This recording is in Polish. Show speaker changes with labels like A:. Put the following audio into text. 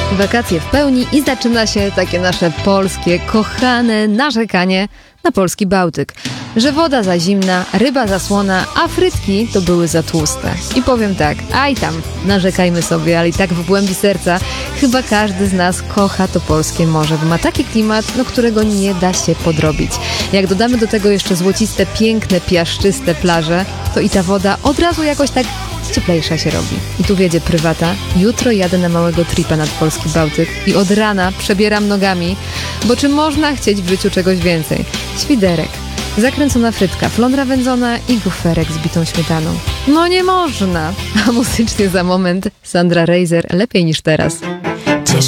A: Wakacje w pełni i zaczyna się takie nasze polskie, kochane narzekanie na polski Bałtyk. Że woda za zimna, ryba za słona, a frytki to były za tłuste. I powiem tak, aj tam, narzekajmy sobie, ale i tak w głębi serca chyba każdy z nas kocha to polskie morze, bo ma taki klimat, którego nie da się podrobić. Jak dodamy do tego jeszcze złociste, piękne, piaszczyste plaże, to i ta woda od razu jakoś tak cieplejsza się robi. I tu wiedzie prywata. Jutro jadę na małego tripa nad polski Bałtyk i od rana przebieram nogami, bo czy można chcieć w życiu czegoś więcej? Świderek, zakręcona frytka, flądra wędzona i guferek z bitą śmietaną. No nie można! A muzycznie za moment Sandra Reiser, Lepiej niż teraz.